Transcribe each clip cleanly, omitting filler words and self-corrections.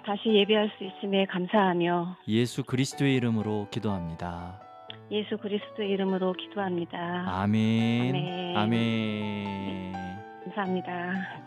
다시 예배할 수 있음에 감사하며 예수 그리스도의 이름으로 기도합니다. 예수 그리스도의 이름으로 기도합니다. 아멘. 아멘. 아멘. 감사합니다.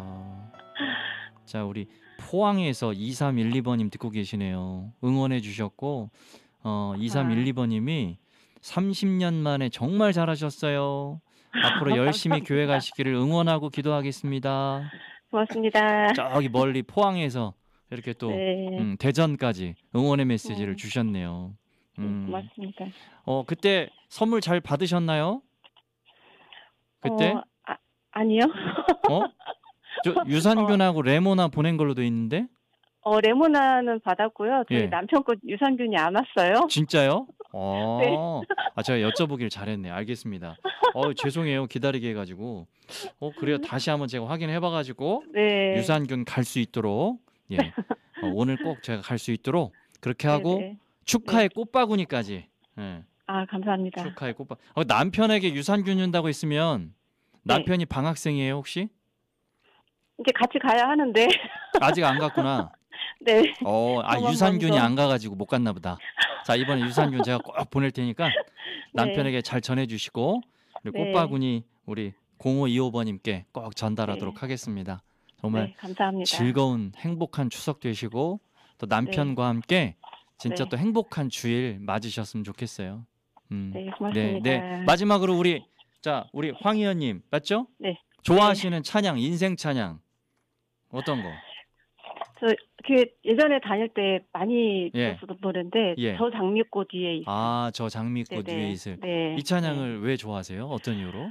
자, 우리 포항에서 2312번님 듣고 계시네요. 응원해 주셨고 2312번님이 30년 만에 정말 잘하셨어요. 앞으로 열심히 교회 가시기를 응원하고 기도하겠습니다. 고맙습니다. 저기 멀리 포항에서 이렇게 또 네. 대전까지 응원의 메시지를 주셨네요. 고맙습니다. 그때 선물 잘 받으셨나요? 그때? 아니요. 저 유산균하고 레모나 보낸 걸로 돼 있는데? 레모나는 받았고요. 저희 예. 남편 거 유산균이 안 왔어요. 진짜요? 네. 제가 여쭤보길 잘했네. 알겠습니다. 죄송해요. 기다리게 해가지고. 그래요. 다시 한번 제가 확인해봐가지고 네. 유산균 갈 수 있도록 오늘 꼭 제가 갈 수 있도록 그렇게 하고 네. 축하의 꽃바구니까지. 네. 감사합니다. 축하의 꽃바구니. 남편에게 유산균 준다고 했으면 남편이 방학생이에요 혹시? 이제 같이 가야 하는데. 아직 안 갔구나. 네. 유산균이 안 가가지고 못 갔나 보다. 자, 이번에 유산균 제가 꼭 보낼 테니까 남편에게 잘 전해주시고 그리고 꽃바구니 우리 0525번님께 꼭 전달하도록 하겠습니다. 정말 감사합니다. 즐거운 행복한 추석 되시고 또 남편과 함께 진짜 또 행복한 주일 맞으셨으면 좋겠어요. 네, 고맙습니다. 네. 마지막으로 우리 황희연님 맞죠? 네. 좋아하시는 찬양, 인생 찬양 어떤 거? 저 예전에 다닐 때 많이 들었던 노래인데 저 장미꽃 위에 있을. 저 장미꽃 위에 있을. 이 찬양을 왜 좋아하세요? 어떤 이유로?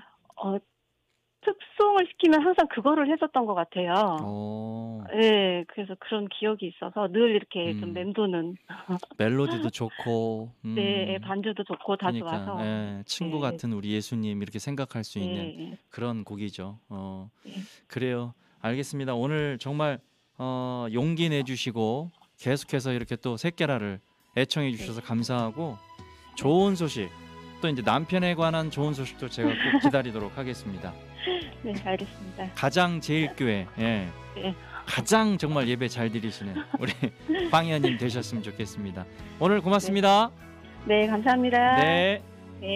특송을 시키면 항상 그거를 했었던 것 같아요. 네, 그래서 그런 기억이 있어서 늘 이렇게 좀 맴도는. 멜로디도 좋고, 네, 반주도 좋고 다 그러니까, 좋아서. 친구 같은 우리 예수님 이렇게 생각할 수 있는 그런 곡이죠. 그래요. 알겠습니다. 오늘 정말 용기 내주시고 계속해서 이렇게 또 새끼라를 애청해 주셔서 감사하고 좋은 소식 또 이제 남편에 관한 좋은 소식도 제가 꼭 기다리도록 하겠습니다. 네, 알겠습니다. 가장제일교회 가장 정말 예배 잘 드리시는 우리 황희연님 되셨으면 좋겠습니다. 오늘 고맙습니다. 네, 감사합니다. 네.